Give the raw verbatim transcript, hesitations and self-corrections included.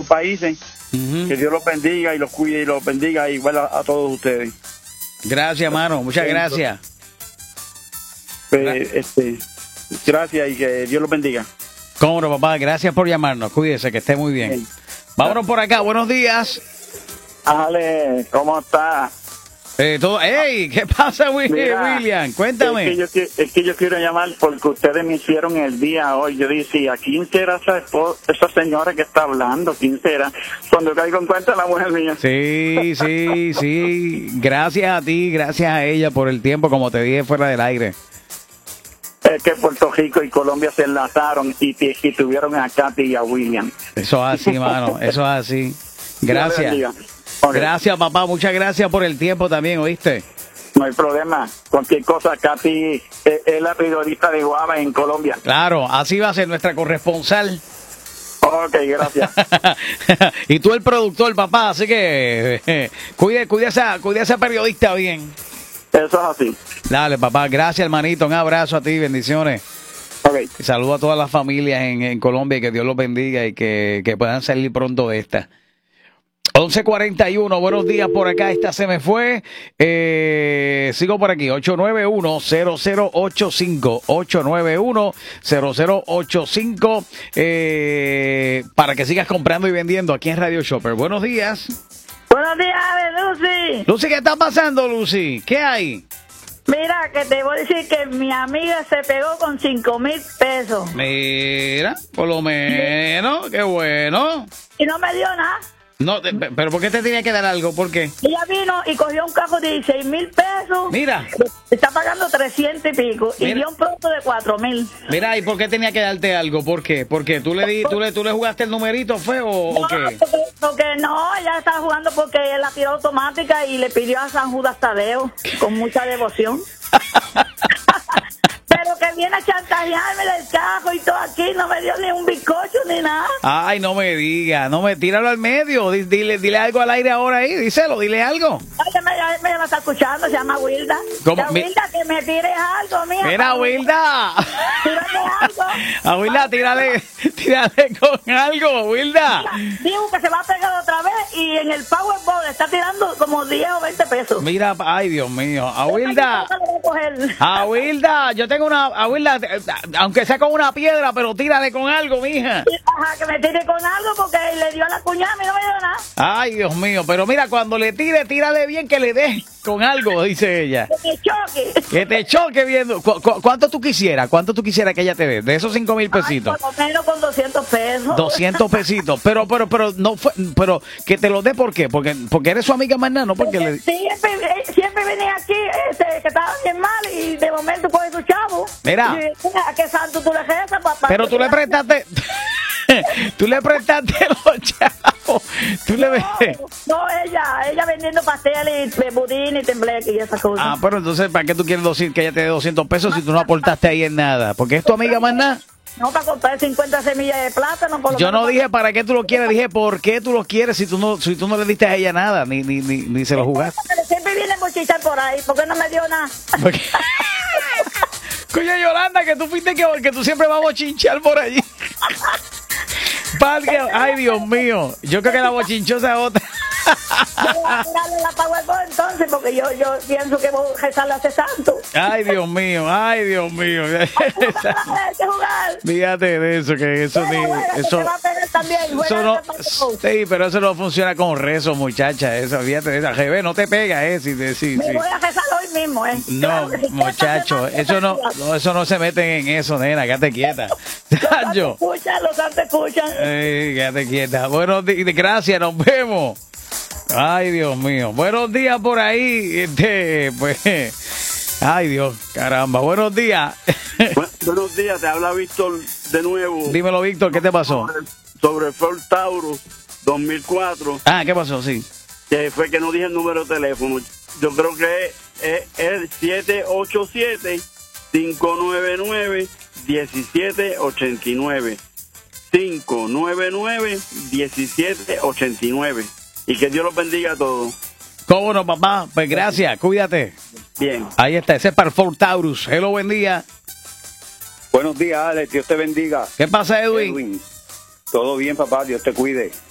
países. Uh-huh. Que Dios los bendiga y los cuide y los bendiga igual a, a todos ustedes. Gracias, mano. Muchas gracias. Pues, este, gracias y que Dios los bendiga. Cómo no, papá. Gracias por llamarnos. Cuídese, que esté muy bien. bien. Vámonos por acá. Buenos días. Ale, ¿cómo está? Eh, todo, ¡Ey! ¿Qué pasa, Mira, William? Cuéntame. Es que, yo, es que yo quiero llamar porque ustedes me hicieron el día hoy. Yo decía, ¿quién será esa, esa señora que está hablando? ¿Quién será? Cuando caigo en cuenta la mujer mía. Sí, sí, sí. Gracias a ti, gracias a ella por el tiempo, como te dije fuera del aire. Es que Puerto Rico y Colombia se enlazaron y, y tuvieron a Katy y a William. Eso es así, mano. Eso es así. Gracias. Okay. Gracias, papá. Muchas gracias por el tiempo también, ¿oíste? No hay problema. Cualquier cosa, Katy es, es la periodista de Guava en Colombia. Claro, así va a ser nuestra corresponsal. Ok, gracias. Y tú el productor, papá, así que eh, cuide, cuide, esa, cuide a esa periodista bien. Eso es así. Dale, papá. Gracias, hermanito. Un abrazo a ti. Bendiciones. Okay. Saludo a todas las familias en, en Colombia y que Dios los bendiga y que, que puedan salir pronto de esta. once cuarenta y uno, buenos días por acá, esta se me fue, eh, sigo por aquí, ocho nueve uno, cero cero ocho cinco, ocho nueve uno, cero cero ocho cinco, eh, para que sigas comprando y vendiendo aquí en Radio Shopper. Buenos días. Buenos días, Lucy. Lucy, ¿qué está pasando, Lucy? ¿Qué hay? Mira, que te voy a decir que mi amiga se pegó con cinco mil pesos. Mira, por lo menos, qué bueno. Y no me dio nada. No, pero ¿por qué te tenía que dar algo? ¿Por qué? Ella vino y cogió un cajo de dieciséis mil pesos. Mira. Está pagando trescientos y pico. Mira. Y dio un producto de cuatro mil. Mira, ¿y por qué tenía que darte algo? ¿Por qué? ¿Por qué? ¿Tú le, di, tú le, tú le jugaste el numerito, fue o, no, o qué? Porque, porque no, ella estaba jugando porque él la tiró automática y le pidió a San Judas Tadeo con mucha devoción. Pero que viene a chantajearme del cajo y todo aquí, no me dio ni un bizcocho ni nada. Ay, no me diga, no me tíralo al medio, dile, dile algo al aire ahora ahí, díselo, dile algo. Ay, me, me, me está escuchando, se llama Wilda. ¿Cómo? Ya, Wilda, que me tires algo, mía. Mira, Wilda. Tírale algo. A Wilda, tírale, tírale con algo, Wilda. Digo que se va a pegar otra vez y en el Powerball está tirando como diez o veinte pesos. Mira, ay, Dios mío, a Wilda. A Wilda, yo tengo una, a Wilda, aunque sea con una piedra, pero tírale con algo, mija. Ajá, que me tire con algo porque le dio a la cuñada y no me dio nada. Ay, Dios mío, pero mira, cuando le tire, tírale bien que le dé con algo, dice ella. Que te choque. Que te choque viendo. ¿Cu cu ¿Cuánto tú quisieras? ¿Cuánto tú quisieras que ella te dé? De esos cinco mil pesitos. Ay, por lo menos con doscientos pesos. doscientos pesitos. Pero, pero, pero, no fue, pero que te lo dé, ¿por qué? Porque, porque eres su amiga más nada, ¿no? Porque le... Siempre, siempre venía aquí, este, que estaba bien mal y de momento coge su chavo. Mira. Y, ¿a qué santo tú le rezas, papá? Pero tú le prestaste... tú le prestaste los chavos. Tú no, le... no, ella, ella vendiendo pasteles y budín y tembleque y esas cosas. Ah, pero entonces, ¿para qué tú quieres que ella te dé doscientos pesos si tú no aportaste ahí en nada? Porque es tu amiga más nada. No, para comprar cincuenta semillas de plátano. Por lo Yo no para... dije para qué tú lo quieres, dije por qué tú lo quieres si tú no, si tú no le diste a ella nada, ni, ni, ni, ni se lo jugaste. Siempre viene bochichar por ahí, ¿por qué no me dio nada? Porque... Coño, Yolanda, que tú fuiste que, que tú siempre vas a bochinchar por allí. Padre, ay, Dios mío. Yo creo que la bochinchosa es otra. Yo voy a tirarle la Powerball entonces, porque yo, yo pienso que voy a rezarle a ese santo. Ay, Dios mío, ay, Dios mío. Hay que jugar, hay que jugar. Fíjate de eso, que eso bueno, ni... bueno, eso, se va a pegar también, eso no, sí, pero eso no funciona con rezo, muchacha. Eso, fíjate de esa. G B, no te pega, eh. Si, si, si, Me voy a rezar hoy mismo, eh. No, claro, si muchacho, eso no, no, eso no se meten en eso, nena, quédate quieta. Los escuchan, los santos escuchan. Ey, quédate quieta. Buenos días, gracias, nos vemos. Ay, Dios mío. Buenos días por ahí. Este, pues, ay, Dios, caramba. Buenos días. Bu buenos días, te habla Víctor de nuevo. Dímelo, Víctor, ¿qué te pasó? Sobre, sobre el Ford Taurus dos mil cuatro. Ah, ¿qué pasó? Sí. Que fue que no dije el número de teléfono. Yo creo que es el siete ocho siete, cinco nueve nueve, uno siete ocho nueve. cinco nueve nueve, uno siete ocho nueve. Y que Dios los bendiga a todos. ¿Cómo no, papá? Pues gracias, cuídate. Bien. Ahí está, ese es para el Ford Taurus. Hello, buen día. Buenos días, Alex. Dios te bendiga. ¿Qué pasa, Edwin? Edwin. Todo bien, papá. Dios te cuide.